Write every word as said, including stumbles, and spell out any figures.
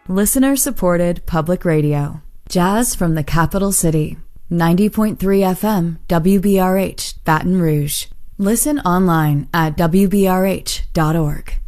Listener-supported public radio. Jazz from the capital city. ninety point three F M, W B R H, Baton Rouge. Listen online at W B R H dot org.